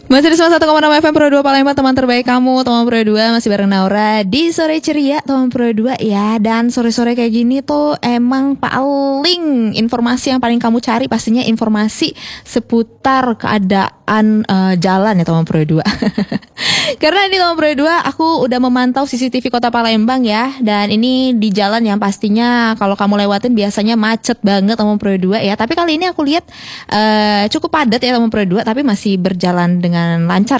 Masih di 101,6 FM Pro 2 Palembang, teman terbaik kamu, teman Pro 2 masih bareng Naura di sore ceria teman Pro 2 ya. Dan sore-sore kayak gini tuh emang paling informasi yang paling kamu cari pastinya informasi seputar keadaan jalan ya teman Pro 2. Karena ini teman Pro 2 aku udah memantau CCTV Kota Palembang ya. Dan ini di jalan yang pastinya kalau kamu lewatin biasanya macet banget teman Pro 2 ya. Tapi kali ini aku lihat cukup padat ya teman Pro 2, tapi masih berjalan dengan lancar